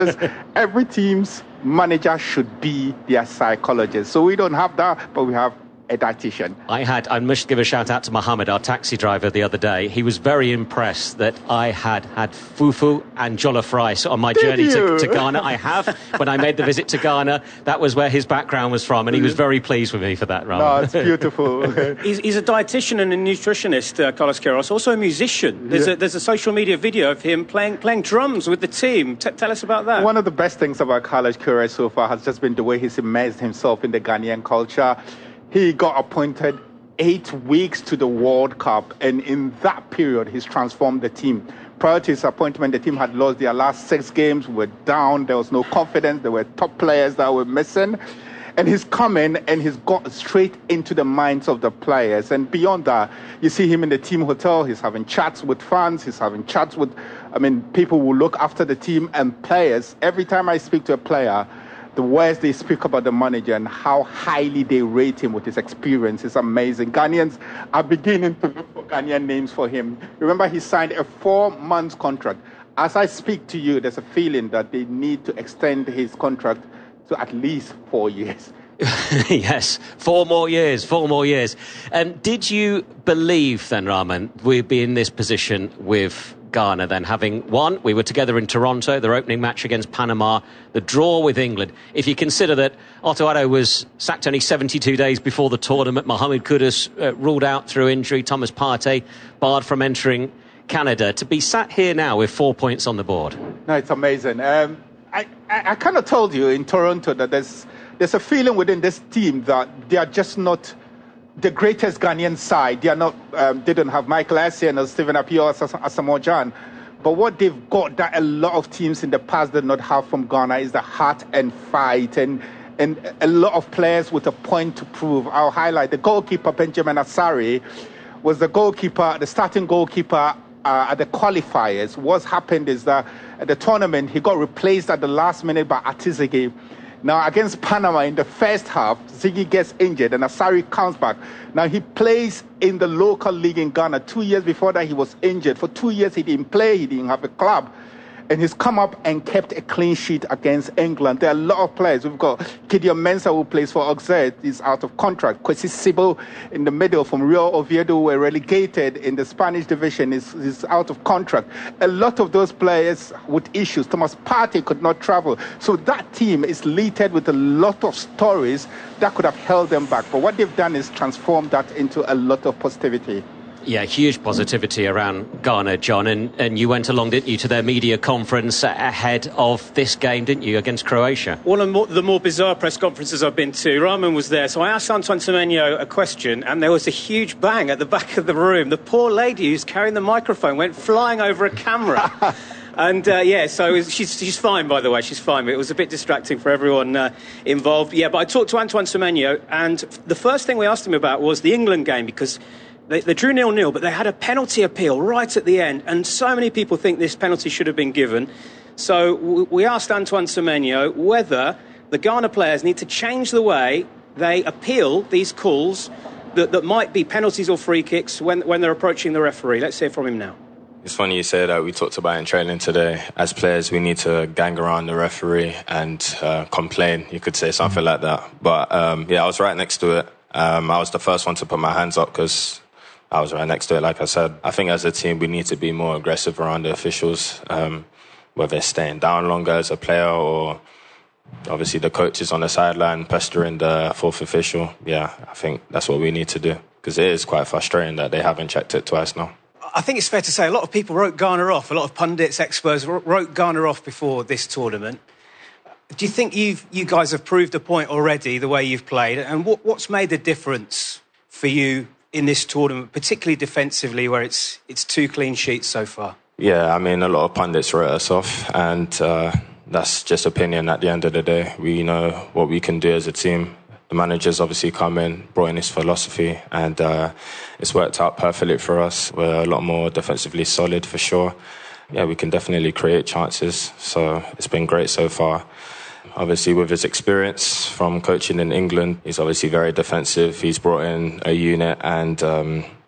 Every team's manager should be their psychologist. So we don't have that, but we have a dietitian. I must give a shout out to Mohammed, our taxi driver, the other day. He was very impressed that I had fufu and jollof rice on my journey to Ghana. I have. When I made the visit to Ghana, that was where his background was from, and he was very pleased with me for that, Raman. No, it's beautiful. He's a dietitian and a nutritionist, Carlos Queiroz, also a musician. There's a social media video of him playing drums with the team. Tell us about that. One of the best things about Carlos Queiroz so far has just been the way he's immersed himself in the Ghanaian culture. He got appointed 8 weeks to the World Cup, and in that period, he's transformed the team. Prior to his appointment, the team had lost their last 6 games, were down, there was no confidence, there were top players that were missing. And he's come in and he's got straight into the minds of the players. And beyond that, you see him in the team hotel, he's having chats with fans, he's having chats with, people who look after the team and players. Every time I speak to a player, the words they speak about the manager and how highly they rate him with his experience is amazing. Ghanaians are beginning to look for Ghanaian names for him. Remember, he signed a 4-month contract. As I speak to you, there's a feeling that they need to extend his contract to at least 4 years. Yes, 4 more years. Did you believe then, Raman, we'd be in this position with Ghana then, having won? We were together in Toronto, their opening match against Panama, the draw with England. If you consider that Otto Addo was sacked only 72 days before the tournament, Mohamed Kudus ruled out through injury, Thomas Partey barred from entering Canada, to be sat here now with 4 points on the board. No, it's amazing. I kind of told you in Toronto that there's a feeling within this team that they are just not the greatest Ghanaian side. They are not. They don't have Michael Essien or Stephen Appiah or Asamoah Gyan. But what they've got that a lot of teams in the past did not have from Ghana is the heart and fight and a lot of players with a point to prove. I'll highlight the goalkeeper, Benjamin Asare, was the starting goalkeeper at the qualifiers. What's happened is that at the tournament, he got replaced at the last minute by Atizigi. Now, against Panama in the first half, Ziggy gets injured and Asare comes back. Now, he plays in the local league in Ghana. 2 years before that, he was injured. For 2 years, he didn't play. He didn't have a club. And he's come up and kept a clean sheet against England. There are a lot of players. We've got Gideon Mensah, who plays for Auxerre. He's out of contract. Kwesi Sibo in the middle from Real Oviedo, who were relegated in the Spanish division, is out of contract. A lot of those players with issues. Thomas Partey could not travel. So that team is littered with a lot of stories that could have held them back. But what they've done is transform that into a lot of positivity. Yeah, huge positivity around Ghana, John, and you went along, didn't you, to their media conference ahead of this game, didn't you, against Croatia? One of the more bizarre press conferences I've been to. Raman was there, so I asked Antoine Semenyo a question, and there was a huge bang at the back of the room. The poor lady who's carrying the microphone went flying over a camera. And, she's fine, by the way, she's fine. But it was a bit distracting for everyone involved. Yeah, but I talked to Antoine Semenyo, and the first thing we asked him about was the England game, because they drew 0-0, but they had a penalty appeal right at the end, and so many people think this penalty should have been given. So we asked Antoine Semenyo whether the Ghana players need to change the way they appeal these calls that might be penalties or free kicks when they're approaching the referee. Let's hear from him now. It's funny you say that. We talked about it in training today. As players, we need to gang around the referee and complain. You could say something like that. But, I was right next to it. I was the first one to put my hands up because I was right next to it, like I said. I think as a team, we need to be more aggressive around the officials, whether it's staying down longer as a player or obviously the coaches on the sideline pestering the fourth official. Yeah, I think that's what we need to do because it is quite frustrating that they haven't checked it twice now. I think it's fair to say a lot of people wrote Ghana off. A lot of pundits, experts wrote Ghana off before this tournament. Do you think you guys have proved a point already the way you've played? And what's made the difference for you in this tournament, particularly defensively, where it's 2 clean sheets so far? Yeah, I mean, a lot of pundits wrote us off, and that's just opinion at the end of the day. We know what we can do as a team. The manager's obviously come in, brought in his philosophy, and it's worked out perfectly for us. We're a lot more defensively solid for sure. Yeah, we can definitely create chances, so it's been great so far. Obviously, with his experience from coaching in England, he's obviously very defensive. He's brought in a unit, and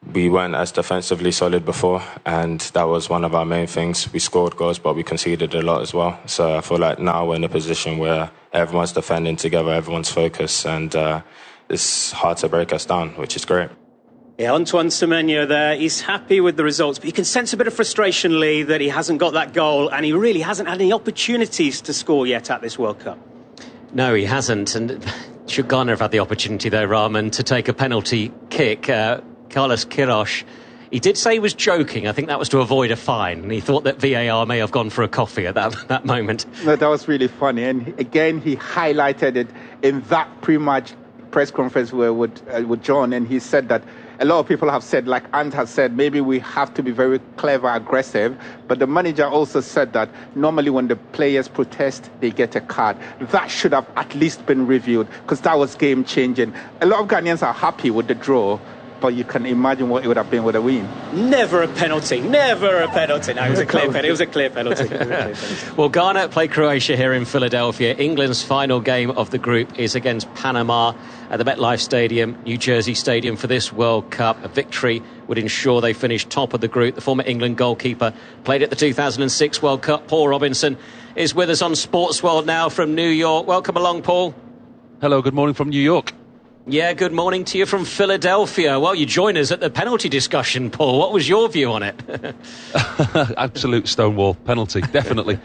we weren't as defensively solid before, and that was one of our main things. We scored goals, but we conceded a lot as well. So I feel like now we're in a position where everyone's defending together, everyone's focused, and it's hard to break us down, which is great. Yeah, Antoine Semenyo there. He's happy with the results, but you can sense a bit of frustration, Lee, that he hasn't got that goal, and he really hasn't had any opportunities to score yet at this World Cup. No, he hasn't. And should Ghana have had the opportunity, though, Rahman, to take a penalty kick? Carlos Queiroz, he did say he was joking. I think that was to avoid a fine. And he thought that VAR may have gone for a coffee at that moment. No, that was really funny. And again, he highlighted it in that pre-match press conference with John. And he said that a lot of people have said, like Ant has said, maybe we have to be very clever, aggressive. But the manager also said that normally when the players protest, they get a card. That should have at least been reviewed because that was game-changing. A lot of Ghanaians are happy with the draw, but you can imagine what it would have been with a win. Never a penalty. Never a penalty. No, it was a clear penalty. It was a clear penalty. Well, Ghana play Croatia here in Philadelphia. England's final game of the group is against Panama at the MetLife Stadium, New Jersey Stadium, for this World Cup. A victory would ensure they finish top of the group. The former England goalkeeper played at the 2006 World Cup. Paul Robinson is with us on Sports World now from New York. Welcome along, Paul. Hello, good morning from New York. Yeah, good morning to you from Philadelphia. Well, you join us at the penalty discussion, Paul. What was your view on it? Absolute stonewall penalty, definitely.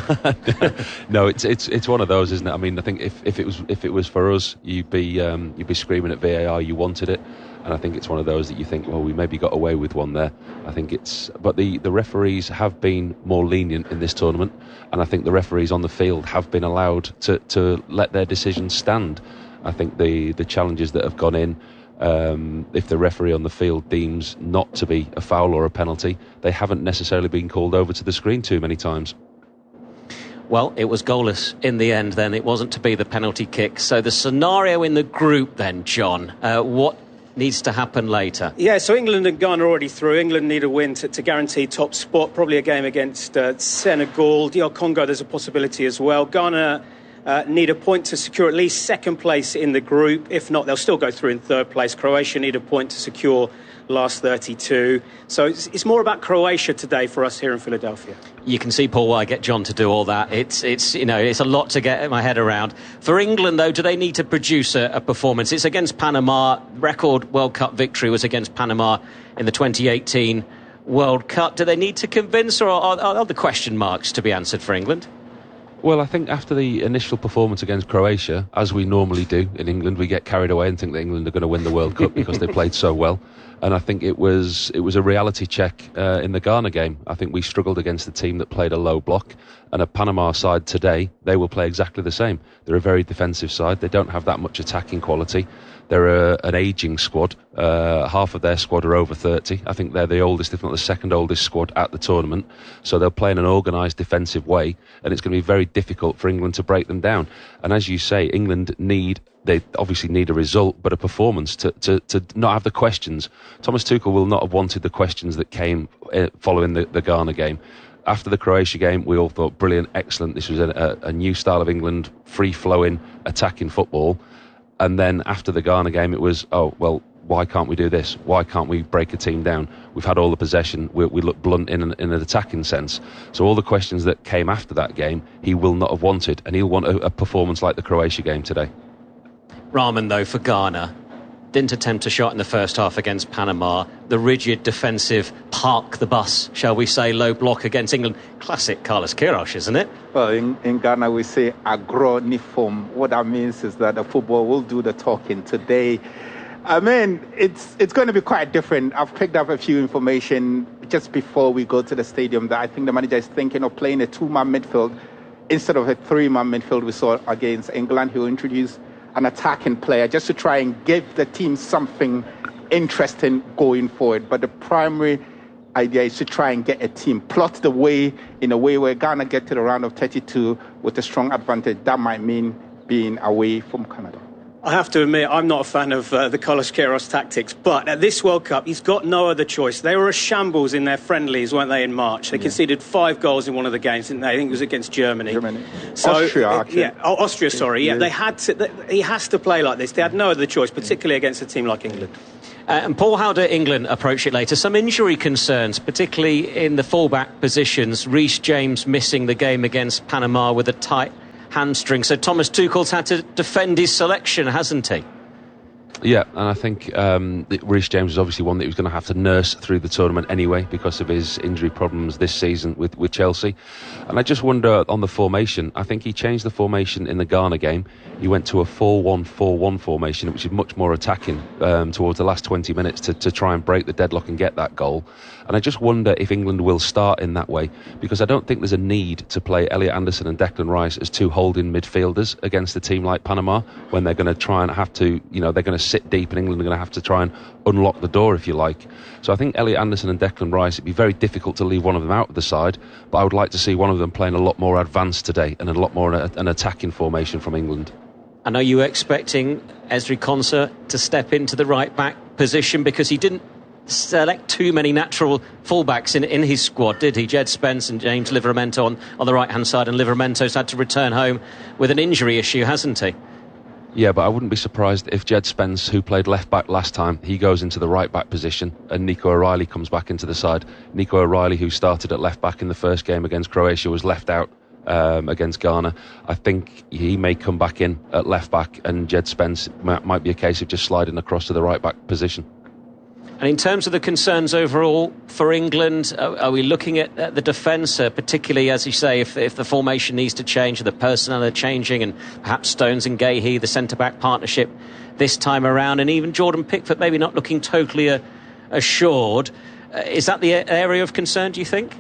No, it's one of those, isn't it? I mean, I think if it was for us, you'd be screaming at VAR. You wanted it, and I think it's one of those that you think, well, we maybe got away with one there. I think but the referees have been more lenient in this tournament, and I think the referees on the field have been allowed to let their decisions stand. I think the challenges that have gone in, if the referee on the field deems not to be a foul or a penalty, they haven't necessarily been called over to the screen too many times. Well, it was goalless in the end then. It wasn't to be the penalty kick. So the scenario in the group then, John, what needs to happen later? Yeah, so England and Ghana are already through. England need a win to guarantee top spot, probably a game against Senegal. DR Congo, there's a possibility as well. Ghana need a point to secure at least second place in the group. If not, they'll still go through in third place. Croatia need a point to secure last 32. So it's more about Croatia today for us here in Philadelphia. You can see, Paul, why I get John to do all that. It's a lot to get my head around. For England, though, do they need to produce a performance? It's against Panama. Record World Cup victory was against Panama in the 2018 World Cup. Do they need to convince, or are the question marks to be answered for England? Well, I think after the initial performance against Croatia, as we normally do in England, we get carried away and think that England are going to win the World Cup because they played so well. And I think it was a reality check in the Ghana game. I think we struggled against a team that played a low block. And a Panama side today, they will play exactly the same. They're a very defensive side. They don't have that much attacking quality. They're an ageing squad. Half of their squad are over 30. I think they're the oldest, if not the second oldest squad at the tournament. So they'll play in an organised defensive way, and it's going to be very difficult for England to break them down. And as you say, England they obviously need a result, but a performance to not have the questions. Thomas Tuchel will not have wanted the questions that came following the Ghana game. After the Croatia game, we all thought, brilliant, excellent. This was a new style of England, free-flowing, attacking football. And then after the Ghana game, it was, oh, well, why can't we do this? Why can't we break a team down? We've had all the possession. We look blunt in an attacking sense. So all the questions that came after that game, he will not have wanted. And he'll want a performance like the Croatia game today. Rahman, though, for Ghana, didn't attempt a shot in the first half against Panama. The rigid defensive park the bus, shall we say, low block against England. Classic Carlos Queiroz, isn't it? Well, in Ghana we say agroniform. What that means is that the football will do the talking today. I mean, it's going to be quite different. I've picked up a few information just before we go to the stadium that I think the manager is thinking of playing a two-man midfield instead of a three-man midfield we saw against England. He'll introduce an attacking player just to try and give the team something interesting going forward. But the primary idea is to try and get a team, plot the way in a way where Ghana get to the round of 32 with a strong advantage. That might mean being away from Canada. I have to admit, I'm not a fan of the Carlos Queiroz tactics, but at this World Cup, he's got no other choice. They were a shambles in their friendlies, weren't they, in March? They conceded 5 goals in one of the games, didn't they? I think it was against Germany. So, Austria, actually. Austria, sorry. Yeah, they had to. He has to play like this. They had no other choice, particularly against a team like England. And Paul, how do England approach it later? Some injury concerns, particularly in the fullback positions. Reece James missing the game against Panama with a tight hamstring. So Thomas Tuchel's had to defend his selection, hasn't he? Yeah, and I think Reece James is obviously one that he was going to have to nurse through the tournament anyway because of his injury problems this season with Chelsea. And I just wonder on the formation, I think he changed the formation in the Ghana game. He went to a 4-1-4-1 formation, which is much more attacking towards the last 20 minutes to try and break the deadlock and get that goal. And I just wonder if England will start in that way, because I don't think there's a need to play Elliot Anderson and Declan Rice as two holding midfielders against a team like Panama when they're going to try and have to, they're going to sit deep and England are going to have to try and unlock the door, if you like. So I think Elliot Anderson and Declan Rice, it'd be very difficult to leave one of them out of the side, but I would like to see one of them playing a lot more advanced today and a lot more an attacking formation from England. And are you expecting Ezri Konsa to step into the right-back position? Because he didn't select too many natural fullbacks in his squad, did he? Jed Spence and James Livramento on the right-hand side, and Livramento's had to return home with an injury issue, hasn't he? Yeah, but I wouldn't be surprised if Jed Spence, who played left-back last time, he goes into the right-back position and Nico O'Reilly comes back into the side. Nico O'Reilly, who started at left-back in the first game against Croatia, was left out against Ghana. I think he may come back in at left-back, and Jed Spence might be a case of just sliding across to the right-back position. And in terms of the concerns overall for England, are we looking at the defence, particularly, as you say, if the formation needs to change, the personnel are changing, and perhaps Stones and Gahey, the centre-back partnership this time around, and even Jordan Pickford maybe not looking totally assured. Is that the area of concern, do you think?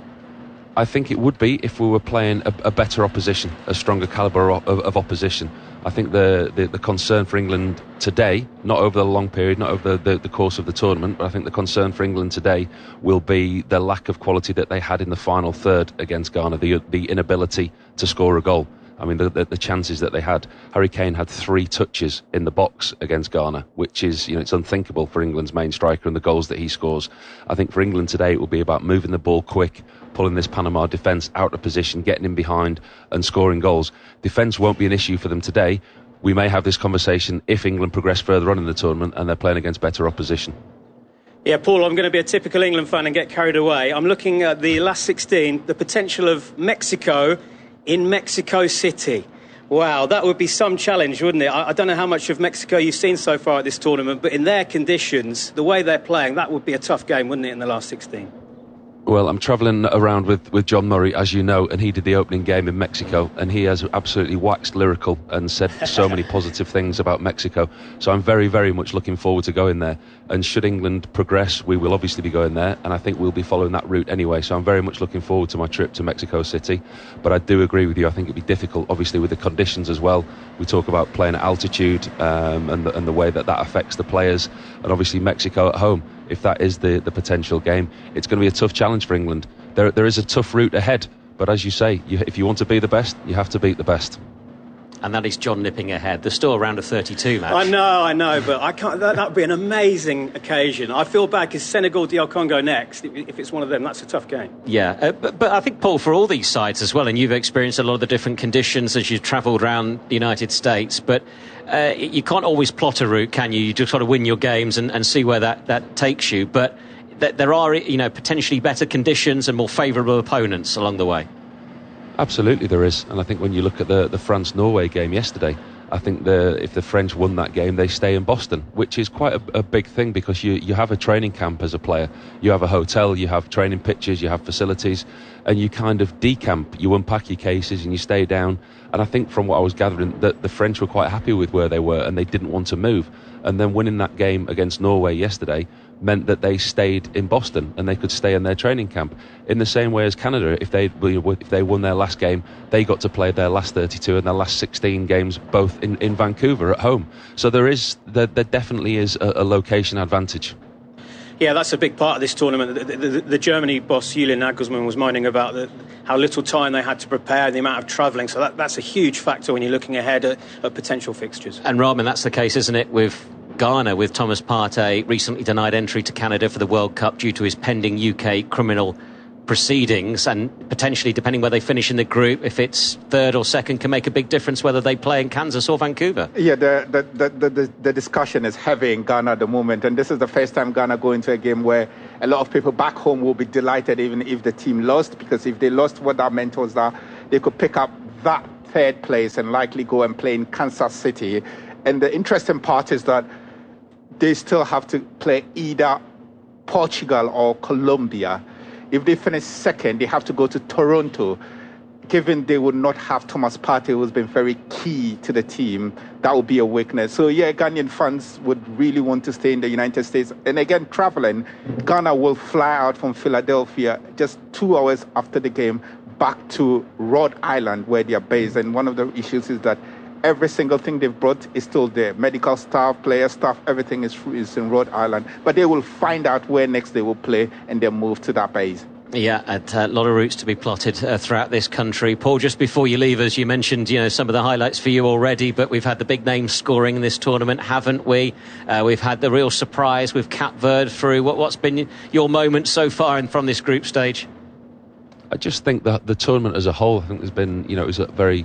I think it would be if we were playing a better opposition, a stronger calibre of opposition. I think the concern for England today, not over the long period, not over the course of the tournament, but I think the concern for England today will be the lack of quality that they had in the final third against Ghana, the inability to score a goal. I mean, the chances that they had. Harry Kane had 3 touches in the box against Ghana, which is, it's unthinkable for England's main striker and the goals that he scores. I think for England today, it will be about moving the ball quick, pulling this Panama defence out of position, getting in behind and scoring goals. Defence won't be an issue for them today. We may have this conversation if England progress further on in the tournament and they're playing against better opposition. Yeah, Paul, I'm going to be a typical England fan and get carried away. I'm looking at the last 16, the potential of Mexico in Mexico City. Wow, that would be some challenge, wouldn't it? I don't know how much of Mexico you've seen so far at this tournament, but in their conditions, the way they're playing, that would be a tough game, wouldn't it, in the last 16? Well, I'm travelling around with John Murray, as you know, and he did the opening game in Mexico, and he has absolutely waxed lyrical and said so many positive things about Mexico. So I'm very, very much looking forward to going there. And should England progress, we will obviously be going there, and I think we'll be following that route anyway. So I'm very much looking forward to my trip to Mexico City. But I do agree with you. I think it'd be difficult, obviously, with the conditions as well. We talk about playing at altitude and the way that affects the players, and obviously Mexico at home. If that is the potential game, it's going to be a tough challenge for England. There is a tough route ahead, but as you say, if you want to be the best, you have to beat the best. And that is John nipping ahead. There's still a round of 32 match. I know, but I can't. That would be an amazing occasion. I feel bad because Senegal, DR Congo next. If it's one of them, that's a tough game. Yeah, but I think, Paul, for all these sides as well, and you've experienced a lot of the different conditions as you've travelled around the United States, but you can't always plot a route, can you? You just got to win your games and see where that takes you. But there are, potentially better conditions and more favourable opponents along the way. Absolutely there is, and I think when you look at the France-Norway game yesterday, I think if the French won that game, they stay in Boston, which is quite a big thing because you have a training camp as a player, you have a hotel, you have training pitches, you have facilities, and you kind of decamp, you unpack your cases and you stay down. And I think from what I was gathering, that the French were quite happy with where they were and they didn't want to move. And then winning that game against Norway yesterday meant that they stayed in Boston and they could stay in their training camp. In the same way as Canada, if they won their last game, they got to play their last 32 and their last 16 games both in Vancouver at home. So there definitely is a location advantage. Yeah, that's a big part of this tournament. The Germany boss, Julian Nagelsmann, was moaning about how little time they had to prepare, the amount of travelling. So that's a huge factor when you're looking ahead at potential fixtures. And Rahman, that's the case, isn't it, with Ghana, with Thomas Partey recently denied entry to Canada for the World Cup due to his pending UK criminal proceedings, and potentially, depending where they finish in the group, if it's third or second, can make a big difference whether they play in Kansas or Vancouver. Yeah, the discussion is heavy in Ghana at the moment, and this is the first time Ghana go into a game where a lot of people back home will be delighted even if the team lost, because if they lost, what that meant was that they could pick up that third place and likely go and play in Kansas City. And the interesting part is that they still have to play either Portugal or Colombia. If they finish second, they have to go to Toronto. Given they would not have Thomas Partey, who's been very key to the team, that would be a weakness. So, yeah, Ghanaian fans would really want to stay in the United States. And again, traveling, Ghana will fly out from Philadelphia just 2 hours after the game back to Rhode Island, where they are based. And one of the issues is that every single thing they've brought is still there. Medical staff, player staff, everything is in Rhode Island. But they will find out where next they will play and then move to that base. Yeah, a lot of routes to be plotted throughout this country. Paul, just before you leave us, you mentioned some of the highlights for you already, but we've had the big names scoring in this tournament, haven't we? We've had the real surprise with Cape Verde through. What's been your moment so far from this group stage? I just think that the tournament as a whole, I think there's been, it was a very,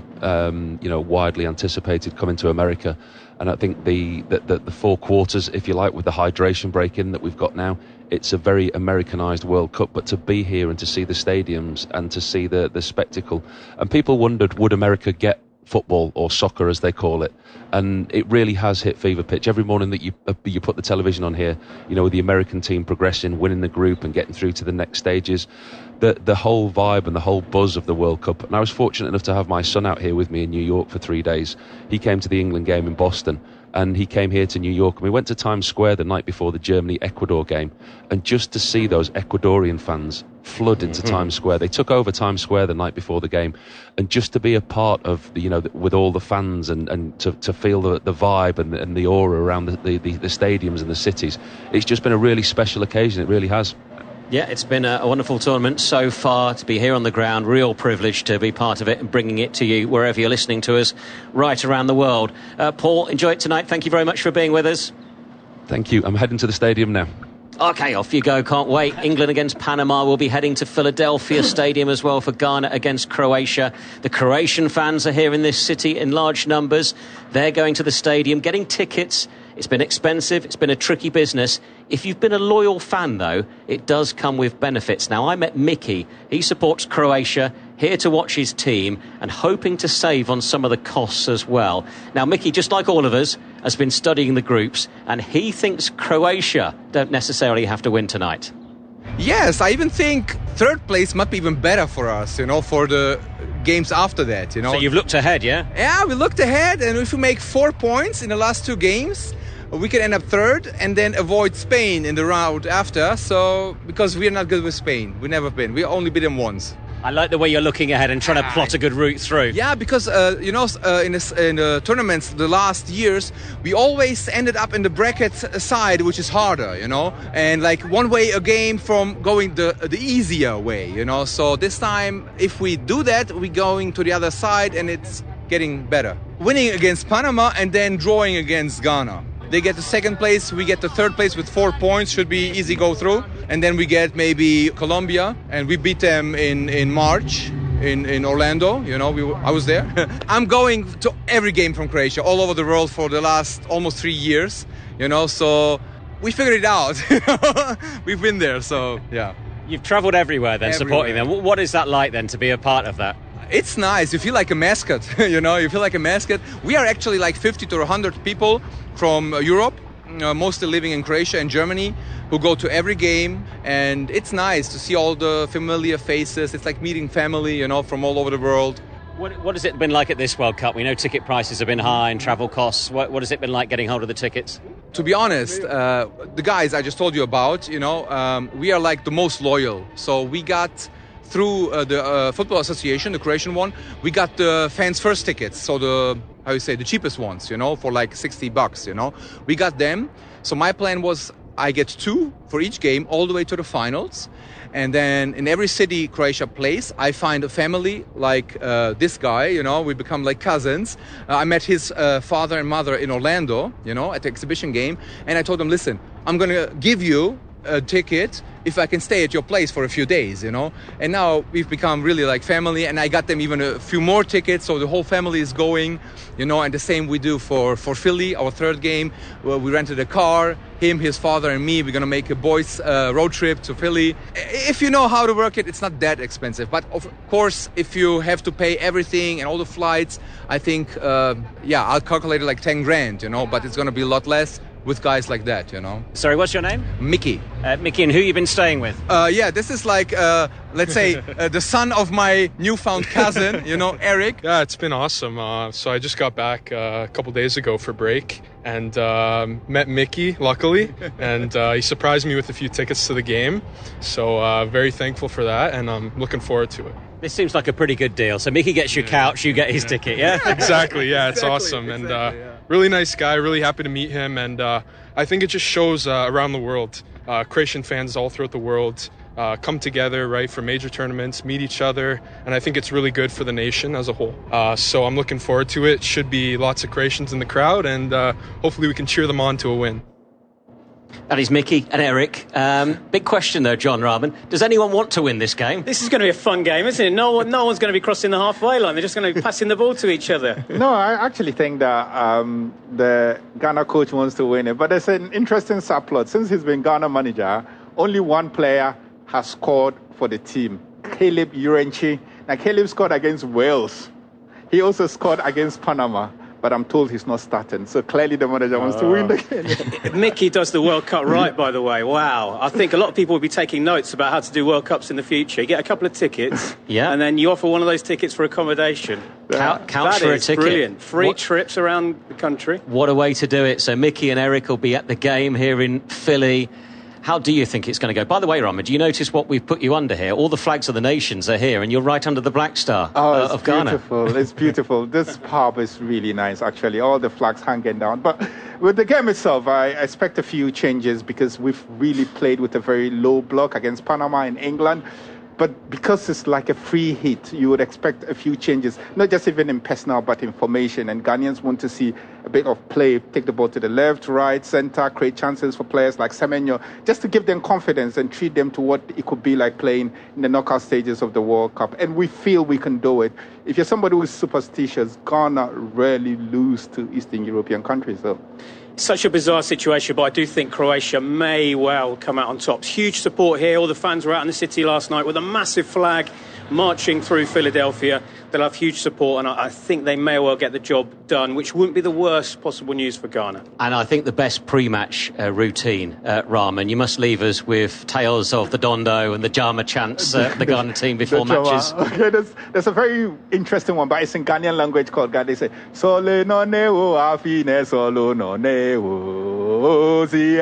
widely anticipated coming to America. And I think the 4 quarters, if you like, with the hydration break in that we've got now, it's a very Americanized World Cup. But to be here and to see the stadiums and to see the spectacle, and people wondered, would America get football or soccer as they call it, and it really has hit fever pitch. Every morning that you put the television on here, with the American team progressing, winning the group and getting through to the next stages, the whole vibe and the whole buzz of the World Cup. And I was fortunate enough to have my son out here with me in New York for 3 days. He came to the England game in Boston, and he came here to New York, and we went to Times Square the night before the Germany-Ecuador game, and just to see those Ecuadorian fans flood into Times Square. They took over Times Square the night before the game, and just to be a part of with all the fans and to feel the vibe and the aura around the stadiums and the cities, it's just been a really special occasion. It really has. Yeah, it's been a wonderful tournament so far. To be here on the ground, real privilege to be part of it and bringing it to you wherever you're listening to us right around the world. Paul, enjoy it tonight. Thank you very much for being with us. Thank you. I'm heading to the stadium now. OK, off you go. Can't wait. England against Panama. We'll be heading to Philadelphia Stadium as well for Ghana against Croatia. The Croatian fans are here in this city in large numbers. They're going to the stadium, getting tickets. It's been expensive. It's been a tricky business. If you've been a loyal fan, though, it does come with benefits. Now, I met Mickey. He supports Croatia, here to watch his team and hoping to save on some of the costs as well. Now, Mickey, just like all of us, has been studying the groups, and he thinks Croatia don't necessarily have to win tonight. Yes, I even think third place might be even better for us, for the games after that, So you've looked ahead, yeah? Yeah, we looked ahead, and if we make 4 points in the last 2 games, we can end up third and then avoid Spain in the round after. So, because we're not good with Spain. We've never been. We only beat them once. I like the way you're looking ahead and trying to plot a good route through. Yeah, because, in the tournaments the last years, we always ended up in the bracket side, which is harder, and like one way a game from going the easier way, So this time, if we do that, we're going to the other side and it's getting better. Winning against Panama and then drawing against Ghana. They get the second place, we get the third place with 4 points, should be easy go through. And then we get maybe Colombia, and we beat them in March in Orlando. I was there. I'm going to every game from Croatia, all over the world for the last almost 3 years, so we figured it out. We've been there, so yeah. You've travelled everywhere then, supporting them. What is that like then, to be a part of that? It's nice. You feel like a mascot, you feel like a mascot. We are actually like 50 to 100 people from Europe, mostly living in Croatia and Germany, who go to every game. And it's nice to see all the familiar faces. It's like meeting family, from all over the world. What has it been like at this World Cup? We know ticket prices have been high and travel costs. What has it been like getting hold of the tickets? To be honest, the guys I just told you about, we are like the most loyal. So we got... Through the Football Association, the Croatian one, we got the fans first tickets. So the cheapest ones, for like $60, We got them. So my plan was I get 2 for each game all the way to the finals. And then in every city Croatia plays, I find a family like this guy, we become like cousins. I met his father and mother in Orlando, at the exhibition game. And I told them, listen, I'm going to give you a ticket if I can stay at your place for a few days, you know. And now we've become really like family, and I got them even a few more tickets, so the whole family is going, you know. And the same we do for Philly, our third game. Well, we rented a car, him, his father, and me. We're gonna make a boys' road trip to Philly. If you know how to work it, it's not that expensive. But of course, if you have to pay everything and all the flights, I think, I'll calculate it like 10 grand, you know. But it's gonna be a lot less with guys like that, you know. Sorry, what's your name? Mickey. Mickey, and who you been staying with? This is like, let's say, the son of my newfound cousin, you know, Eric. Yeah, it's been awesome. So I just got back a couple days ago for break and met Mickey, luckily, and he surprised me with a few tickets to the game. So very thankful for that, and I'm looking forward to it. This seems like a pretty good deal. So Mickey gets your couch, you get his ticket, yeah? Exactly, yeah, it's awesome. And really nice guy, really happy to meet him. And I think it just shows around the world, Croatian fans all throughout the world come together, right, for major tournaments, meet each other. And I think it's really good for the nation as a whole. So I'm looking forward to it. Should be lots of Croatians in the crowd, and hopefully we can cheer them on to a win. That is Mickey and Eric. Big question, though, John Rahman. Does anyone want to win this game? This is going to be a fun game, isn't it? No one's going to be crossing the halfway line. They're just going to be passing the ball to each other. No, I actually think that the Ghana coach wants to win it. But there's an interesting subplot. Since he's been Ghana manager, only one player has scored for the team, Caleb Urenchi. Now, Caleb scored against Wales. He also scored against Panama. But I'm told he's not starting. So clearly the manager wants to win the game. Mickey does the World Cup right, by the way. Wow. I think a lot of people will be taking notes about how to do World Cups in the future. You get a couple of tickets, and then you offer one of those tickets for accommodation. Couch for a ticket. Brilliant. Free trips around the country. What a way to do it. So Mickey and Eric will be at the game here in Philly. How do you think it's going to go? By the way, Rahman, do you notice what we've put you under here? All the flags of the nations are here, and you're right under the Black Star of Ghana. Beautiful. It's beautiful. This pub is really nice, actually. All the flags hanging down. But with the game itself, I expect a few changes because we've really played with a very low block against Panama in England. But because it's like a free hit, you would expect a few changes, not just even in personnel, but in formation. And Ghanaians want to see a bit of play, take the ball to the left, right, center, create chances for players like Semenyo, just to give them confidence and treat them to what it could be like playing in the knockout stages of the World Cup. And we feel we can do it. If you're somebody who is superstitious, Ghana rarely lose to Eastern European countries, though. Such a bizarre situation, but I do think Croatia may well come out on top. Huge support here. All the fans were out in the city last night with a massive flag marching through Philadelphia. They'll have huge support, and I think they may well get the job done, which wouldn't be the worst possible news for Ghana. And I think the best pre-match routine, Rahman, you must leave us with tales of the Dondo and the Jama chants, the Ghana team before matches. Okay, there's a very interesting one, but it's in Ghanaian language called Ghana. They say, Sole no newo afine solo no newo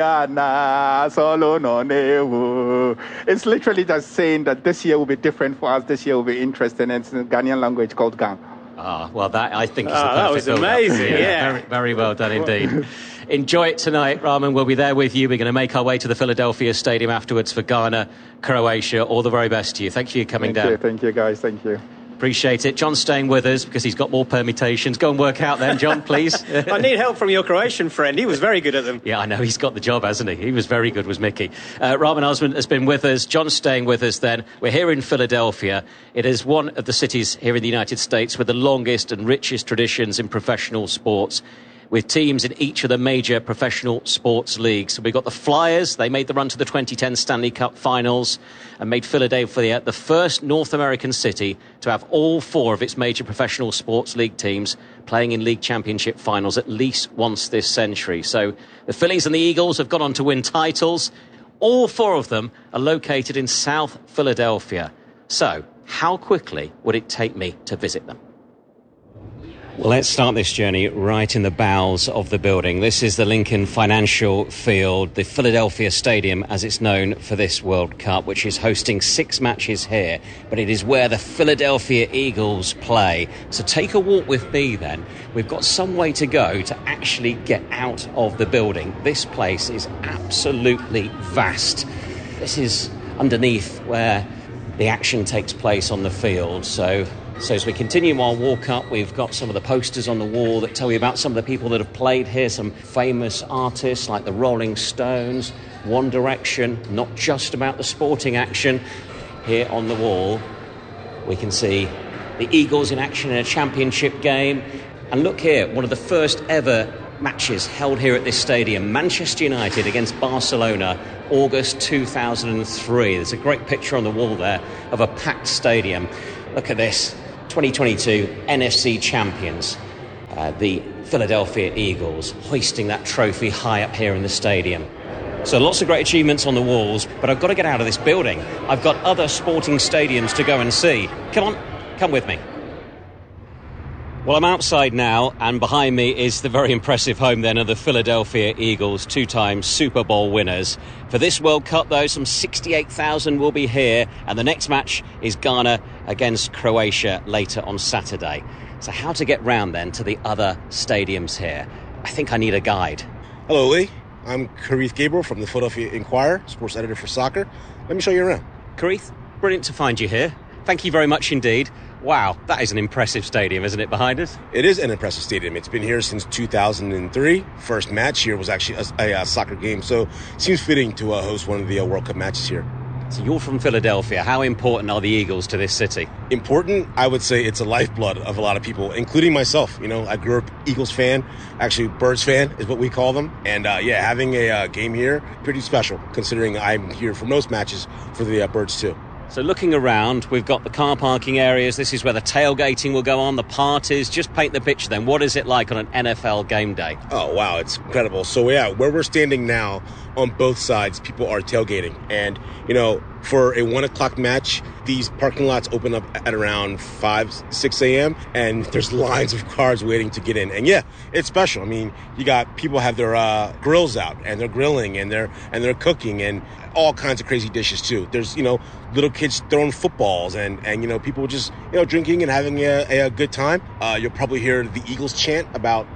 ziana solo no newo. It's literally just saying that this year will be different for us, this year will be interesting, and it's in Ghanaian language called Gang. Well, that I think is the perfect that was amazing, yeah. Very, very well done indeed. Enjoy it tonight, Rahman. We'll be there with you. We're going to make our way to the Philadelphia Stadium afterwards for Ghana, Croatia. All the very best to you. Thank you for coming down. Thank you, guys. Thank you. Appreciate it. John's staying with us because he's got more permutations. Go and work out then, John, please. I need help from your Croatian friend. He was very good at them. Yeah, I know. He's got the job, hasn't he? He was very good, was Mickey. Rahman Osman has been with us. John's staying with us then. We're here in Philadelphia. It is one of the cities here in the United States with the longest and richest traditions in professional sports, with teams in each of the major professional sports leagues. So we've got the Flyers. They made the run to the 2010 Stanley Cup Finals and made Philadelphia the first North American city to have all four of its major professional sports league teams playing in league championship finals at least once this century. So the Phillies and the Eagles have gone on to win titles. All four of them are located in South Philadelphia. So how quickly would it take me to visit them? Well, let's start this journey right in the bowels of the building. This is the Lincoln Financial Field, the Philadelphia Stadium, as it's known for this World Cup, which is hosting 6 matches here. But it is where the Philadelphia Eagles play. So take a walk with me then. We've got some way to go to actually get out of the building. This place is absolutely vast. This is underneath where the action takes place on the field. So So as we continue our walk up, we've got some of the posters on the wall that tell you about some of the people that have played here, some famous artists like the Rolling Stones, One Direction, not just about the sporting action. Here on the wall, we can see the Eagles in action in a championship game. And look here, one of the first ever matches held here at this stadium, Manchester United against Barcelona, August 2003. There's a great picture on the wall there of a packed stadium. Look at this. 2022 NFC champions, the Philadelphia Eagles, hoisting that trophy high up here in the stadium. So lots of great achievements on the walls, but I've got to get out of this building. I've got other sporting stadiums to go and see. Come on, come with me. Well, I'm outside now, and behind me is the very impressive home then of the Philadelphia Eagles, two-time Super Bowl winners. For this World Cup, though, some 68,000 will be here, and the next match is Ghana against Croatia later on Saturday. So how to get round then to the other stadiums here? I think I need a guide. Hello, Lee. I'm Karith Gabriel from the Philadelphia Inquirer, sports editor for soccer. Let me show you around. Karith, brilliant to find you here. Thank you very much indeed. Wow, that is an impressive stadium, isn't it, behind us? It is an impressive stadium. It's been here since 2003. First match here was actually a soccer game, so it seems fitting to host one of the World Cup matches here. So you're from Philadelphia. How important are the Eagles to this city? Important? I would say it's a lifeblood of a lot of people, including myself. You know, I grew up Eagles fan. Actually, Birds fan is what we call them. And having a game here, pretty special, considering I'm here for most matches for the Birds too. So looking around, we've got the car parking areas. This is where the tailgating will go on, the parties. Just paint the picture then. What is it like on an NFL game day? Oh, wow. It's incredible. So, where we're standing now, on both sides, people are tailgating. And, for a 1 o'clock match, these parking lots open up at around 5, 6 a.m. and there's lines of cars waiting to get in. And yeah, it's special. I mean, you got people have their grills out and they're grilling and they're cooking and all kinds of crazy dishes too. There's, little kids throwing footballs and people just, drinking and having a good time. You'll probably hear the Eagles chant about,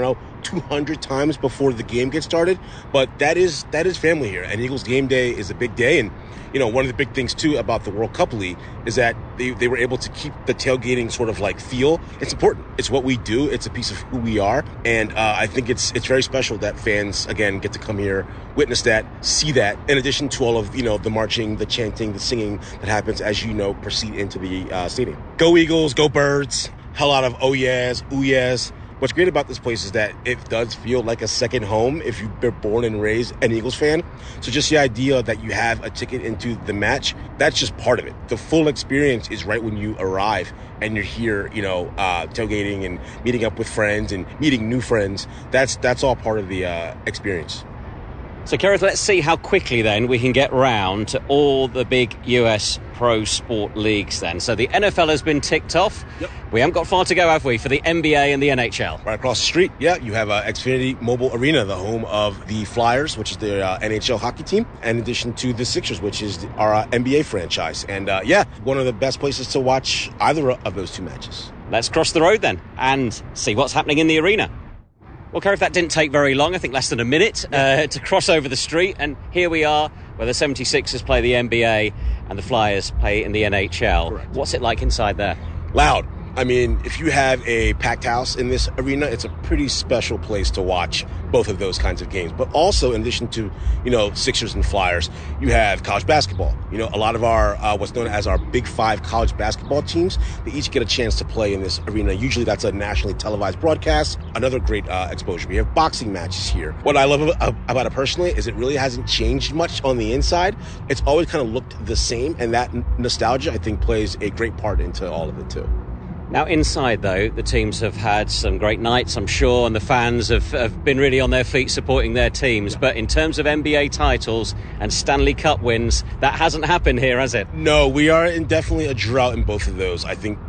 200 times before the game gets started. But that is family here. And Eagles game day is a big day. And, one of the big things too about the World Cup League is that they were able to keep the tailgating sort of like feel. It's important. It's what we do. It's a piece of who we are. And I think it's very special that fans, again, get to come here, witness that, see that, in addition to all of, the marching, the chanting, the singing that happens as proceed into the stadium. Go Eagles, go Birds. A lot of oh yes, ooh yes. What's great about this place is that it does feel like a second home if you've been born and raised an Eagles fan. So just the idea that you have a ticket into the match, that's just part of it. The full experience is right when you arrive and you're here, tailgating and meeting up with friends and meeting new friends. That's all part of the experience. So, Karith, let's see how quickly then we can get round to all the big US pro sport leagues then. So the NFL has been ticked off. Yep. We haven't got far to go, have we, for the NBA and the NHL? Right across the street, yeah. You have Xfinity Mobile Arena, the home of the Flyers, which is the NHL hockey team, in addition to the Sixers, which is our NBA franchise. And, one of the best places to watch either of those two matches. Let's cross the road then and see what's happening in the arena. Well, Karith, that didn't take very long, I think less than a minute, to cross over the street. And here we are, where the 76ers play the NBA and the Flyers play in the NHL. Correct. What's it like inside there? Loud. I mean, if you have a packed house in this arena, it's a pretty special place to watch both of those kinds of games. But also, in addition to, Sixers and Flyers, you have college basketball. A lot of our, what's known as our Big Five college basketball teams, they each get a chance to play in this arena. Usually that's a nationally televised broadcast. Another great exposure. We have boxing matches here. What I love about it personally is it really hasn't changed much on the inside. It's always kind of looked the same, and that nostalgia, I think, plays a great part into all of it, too. Now, inside, though, the teams have had some great nights, I'm sure, and the fans have been really on their feet supporting their teams. Yeah. But in terms of NBA titles and Stanley Cup wins, that hasn't happened here, has it? No, we are in definitely a drought in both of those. I think,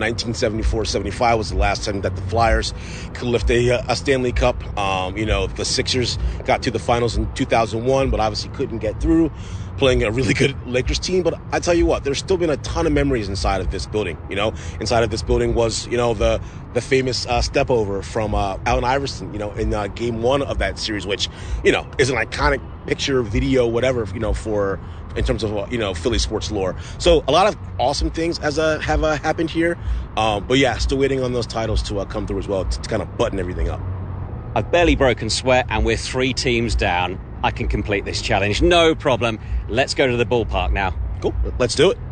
1974-75 was the last time that the Flyers could lift a Stanley Cup. The Sixers got to the finals in 2001, but obviously couldn't get through, playing a really good Lakers team. But I tell you what, there's still been a ton of memories inside of this building. Inside of this building was, the famous step over from Allen Iverson, in game one of that series, which, is an iconic picture, video, whatever, for in terms of, Philly sports lore. So a lot of awesome things have happened here. But yeah, still waiting on those titles to come through as well to kind of button everything up. I've barely broken sweat and we're 3 teams down. I can complete this challenge. No problem. Let's go to the ballpark now. Cool. Let's do it.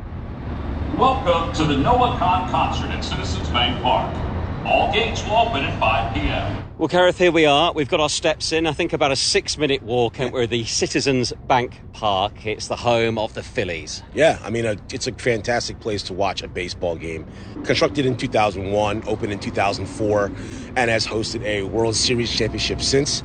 Welcome to the Noah Khan concert at Citizens Bank Park. All gates will open at 5 p.m. Well, Gareth, here we are. We've got our steps in. I think about a 6-minute walk, and we're at the Citizens Bank Park. It's the home of the Phillies. Yeah, I mean, it's a fantastic place to watch a baseball game. Constructed in 2001, opened in 2004, and has hosted a World Series championship since.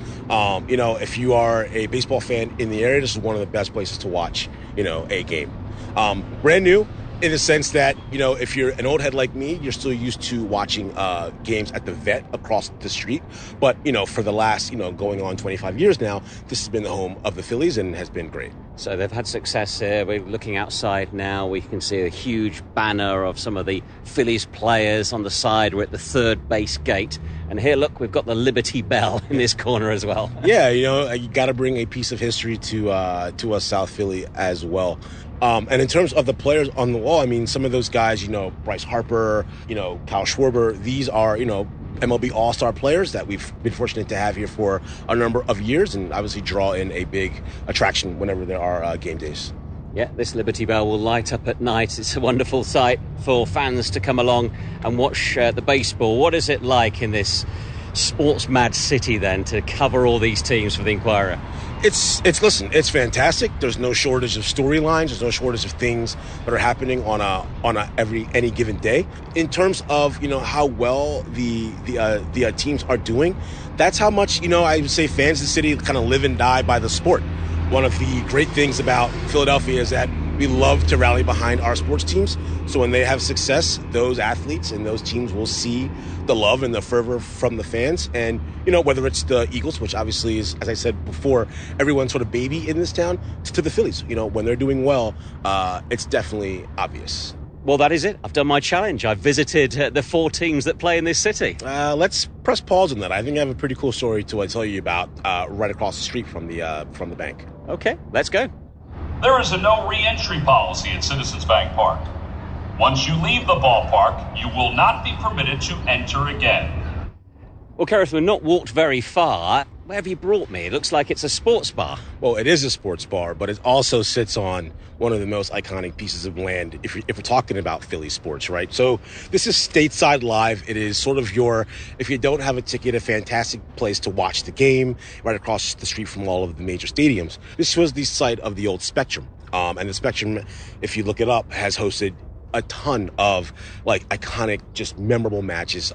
If you are a baseball fan in the area, this is one of the best places to watch, a game. Brand new. In the sense that, if you're an old head like me, you're still used to watching games at the Vet across the street. But, for the last, going on 25 years now, this has been the home of the Phillies and has been great. So they've had success here. We're looking outside now. We can see a huge banner of some of the Phillies players on the side. We're at the third base gate. And here, look, we've got the Liberty Bell in this corner as well. Yeah, you got to bring a piece of history to us South Philly as well. And in terms of the players on the wall, I mean, some of those guys, Bryce Harper, Kyle Schwarber, these are, MLB All-Star players that we've been fortunate to have here for a number of years and obviously draw in a big attraction whenever there are game days. Yeah, this Liberty Bell will light up at night. It's a wonderful sight for fans to come along and watch the baseball. What is it like in this sports-mad city then to cover all these teams for the Inquirer? It's fantastic. There's no shortage of storylines. There's no shortage of things that are happening on any given day. In terms of how well the teams are doing, that's how much I would say fans of the city kind of live and die by the sport. One of the great things about Philadelphia is that we love to rally behind our sports teams. So when they have success, those athletes and those teams will see the love and the fervor from the fans. And, whether it's the Eagles, which obviously is, as I said before, everyone's sort of baby in this town, to the Phillies. When they're doing well, it's definitely obvious. Well, that is it. I've done my challenge. I've visited the 4 teams that play in this city. Let's press pause on that. I think I have a pretty cool story to tell you about right across the street from the bank. Okay, let's go. There is a no re-entry policy at Citizens Bank Park. Once you leave the ballpark, you will not be permitted to enter again. Well, Gareth, we've not walked very far. Where have you brought me? It looks like it's a sports bar. Well, it is a sports bar, but it also sits on one of the most iconic pieces of land if we're talking about Philly sports, right? So this is Stateside Live. It is sort of if you don't have a ticket, a fantastic place to watch the game right across the street from all of the major stadiums. This was the site of the old Spectrum. And the Spectrum, if you look it up, has hosted a ton of iconic, just memorable matches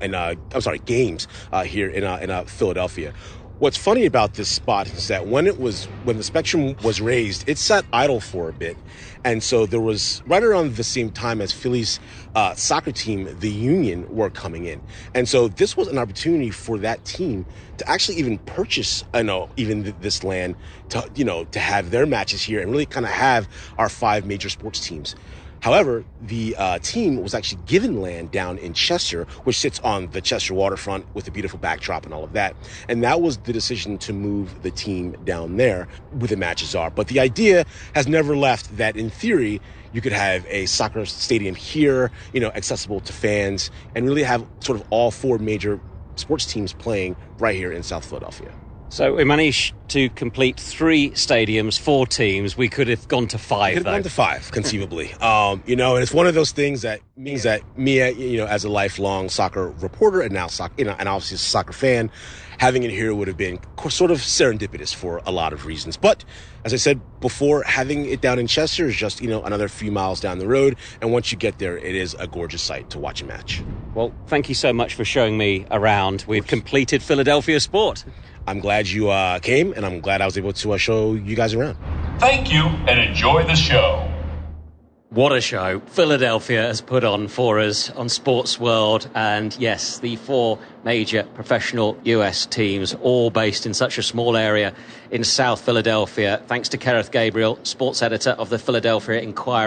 games here in Philadelphia. What's funny about this spot is that when the Spectrum was raised, it sat idle for a bit. And so there was right around the same time as Philly's soccer team, the Union, were coming in. And so this was an opportunity for that team to actually even purchase, this land to have their matches here and really kind of have our 5 major sports teams. However, the team was actually given land down in Chester, which sits on the Chester waterfront with a beautiful backdrop and all of that. And that was the decision to move the team down there where the matches are. But the idea has never left that, in theory, you could have a soccer stadium here, accessible to fans, and really have sort of all 4 major sports teams playing right here in South Philadelphia. So we managed to complete 3 stadiums, 4 teams. We could have gone to 5. We could have gone to 5, conceivably. And it's one of those things that means that me, as a lifelong soccer reporter and now and obviously a soccer fan, having it here would have been sort of serendipitous for a lot of reasons. But as I said before, having it down in Chester is just, another few miles down the road. And once you get there, it is a gorgeous sight to watch a match. Well, thank you so much for showing me around. We've completed Philadelphia sport. I'm glad you came, and I'm glad I was able to show you guys around. Thank you, and enjoy the show. What a show Philadelphia has put on for us on Sports World. And yes, the 4 major professional US teams, all based in such a small area in South Philadelphia. Thanks to Gareth Gabriel, sports editor of the Philadelphia Inquirer,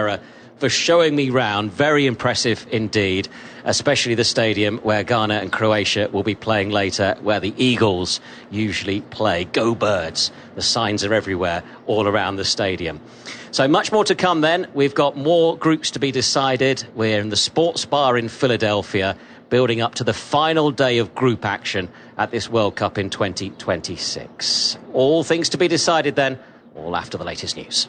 for showing me round. Very impressive indeed, especially the stadium where Ghana and Croatia will be playing later, where the Eagles usually play. Go Birds! The signs are everywhere, all around the stadium. So much more to come then. We've got more groups to be decided. We're in the Sports Bar in Philadelphia, building up to the final day of group action at this World Cup in 2026. All things to be decided then, all after the latest news.